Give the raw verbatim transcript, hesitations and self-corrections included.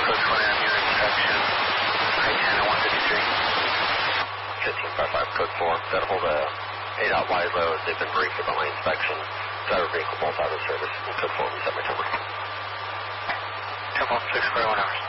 Code four, I'm your inspection. I ten and one fifty-three. fifteen five five, Code four. Got a hold of A DOT wide loads. They've been briefed about my inspection. Driver vehicle both out of service. Code four, reset my temper. Temple six four one hours.